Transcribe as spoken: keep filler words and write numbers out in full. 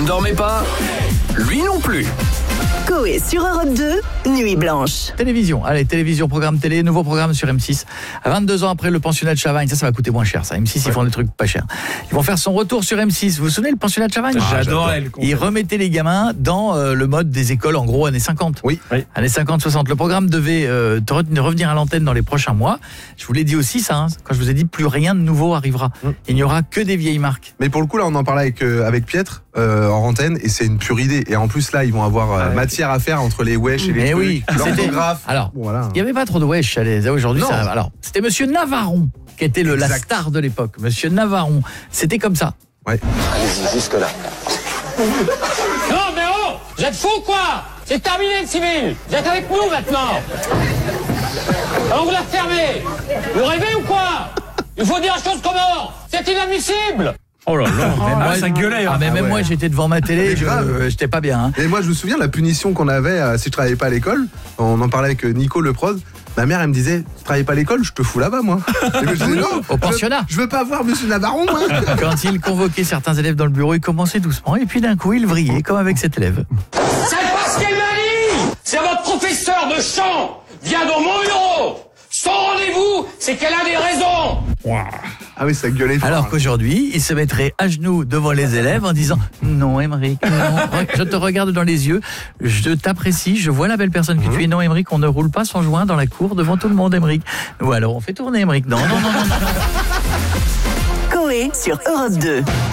ne dormez pas? Lui non plus. Coé sur Europe deux, Nuit Blanche. Télévision, allez, télévision, programme télé, nouveau programme sur M six. À vingt-deux ans après le pensionnat de Chavagne, ça, ça va coûter moins cher, ça. M six, ouais. Ils font des trucs pas chers. Ils vont faire son retour sur M six. Vous vous souvenez, le pensionnat de Chavagne? ah, J'adore elle. Ils remettaient les gamins dans euh, le mode des écoles, en gros, années cinquante. Oui. oui. Années cinquante soixante. Le programme devait euh, revenir à l'antenne dans les prochains mois. Je vous l'ai dit aussi, ça, hein, quand je vous ai dit, plus rien de nouveau arrivera. Mmh. Il n'y aura que des vieilles marques. Mais pour le coup, là, on en parlait avec, euh, avec Pietre euh, en antenne, et c'est une pure idée. Et en plus, là, ils vont avoir euh, ouais. matière à faire entre les wesh et les mais trucs. Oui, l'orthographe. Alors, bon, voilà. il n'y avait pas trop de wesh aujourd'hui. Ça, alors, c'était Monsieur Navaron qui était le, la star de l'époque. Monsieur Navaron, c'était comme ça. Ouais. Allez-y, jusque là. Non, mais oh, vous êtes fous quoi? C'est terminé le civil. Vous êtes avec nous maintenant. Alors vous la fermez. Vous rêvez ou quoi? Il faut dire la chose comment. C'est inadmissible. Oh là là, oh, moi, ah, ça gueulait. Hein. Ah, mais même ah ouais. moi, j'étais devant ma télé, je, euh, j'étais pas bien. Hein. Et moi, je me souviens la punition qu'on avait euh, si je travaillais pas à l'école. On en parlait avec Nico le prod. Ma mère, elle me disait, tu travailles pas à l'école, je te fous là-bas, moi. Et je disais, non, au pensionnat. Je veux, je veux pas voir Monsieur Navaron, moi. Quand il convoquait certains élèves dans le bureau, il commençait doucement, et puis d'un coup, il vrillait, comme avec cet élève. C'est parce qu'elle m'a dit. C'est votre professeur de chant vient dans mon bureau. Son rendez-vous, c'est qu'elle a des raisons. Wow. Ah oui, ça gueulait. Alors qu'aujourd'hui, il se mettrait à genoux devant les élèves en disant « Non, Émeric, non. Je te regarde dans les yeux, je t'apprécie, je vois la belle personne que mmh. tu es. Non, Émeric, on ne roule pas son joint dans la cour devant tout le monde, Émeric. Ou alors, on fait tourner, Émeric. Non, non, non, non, non. » Coé sur Europe deux.